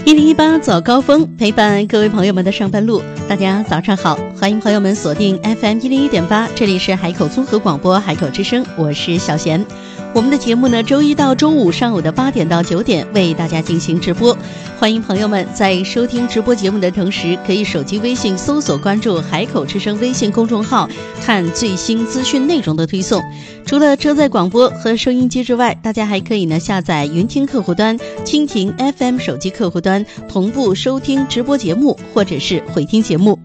1018早高峰，陪伴各位朋友们的上班路。大家早上好，欢迎朋友们锁定 FM 101.8，这里是海口综合广播海口之声，我是小贤。我们的节目呢，周一到周五上午的8点到9点为大家进行直播。欢迎朋友们在收听直播节目的同时，可以手机微信搜索关注海口之声微信公众号，看最新资讯内容的推送。除了车载广播和收音机之外，大家还可以呢下载云听客户端、蜻蜓 FM 手机客户端，同步收听直播节目或者是回听节目。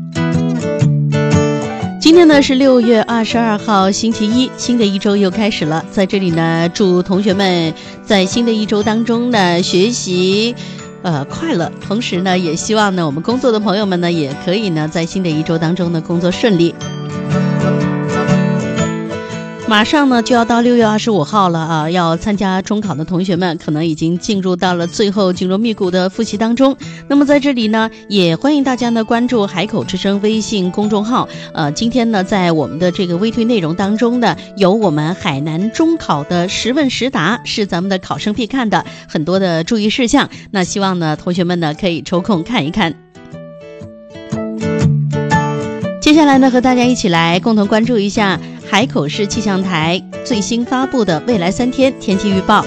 今天呢是6月22号星期一，新的一周又开始了。在这里呢，祝同学们在新的一周当中呢学习快乐，同时呢也希望呢我们工作的朋友们呢也可以呢在新的一周当中呢工作顺利。马上呢就要到6月25号了啊！要参加中考的同学们可能已经进入到了最后紧锣密鼓的复习当中。那么在这里呢，也欢迎大家呢关注海口之声微信公众号。今天呢在我们的这个微推内容当中呢，有我们海南中考的10问10答，是咱们的考生必看的很多的注意事项。那希望呢同学们呢可以抽空看一看。接下来呢和大家一起来共同关注一下海口市气象台最新发布的未来3天天气预报。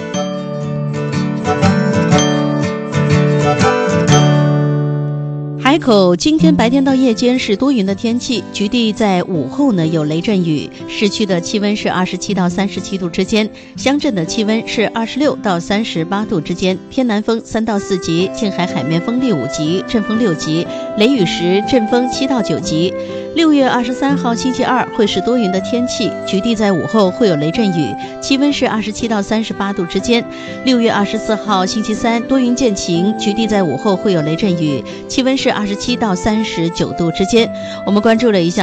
海口今天白天到夜间是多云的天气，局地在午后呢有雷阵雨，市区的气温是27到37度之间，乡镇的气温是26到38度之间，偏南风3到4级，近海海面风力5级，阵风6级，雷雨时阵风7到9级。6月23号星期二会是多云的天气，局地在午后会有雷阵雨，气温是27到38度之间。6月24号星期三多云见晴，局地在午后会有雷阵雨，气温是27到39度之间。我们关注了一下